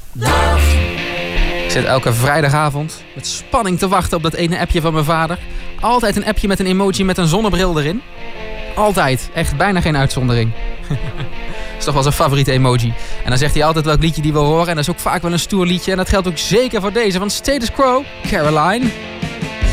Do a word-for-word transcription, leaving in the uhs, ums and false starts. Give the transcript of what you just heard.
Ik zit elke vrijdagavond met spanning te wachten op dat ene appje van mijn vader. Altijd een appje met een emoji met een zonnebril erin. Altijd. Echt bijna geen uitzondering. Dat is toch wel zijn favoriete emoji. En dan zegt hij altijd welk liedje die wil horen. En dat is ook vaak wel een stoer liedje. En dat geldt ook zeker voor deze van Status Quo, Caroline.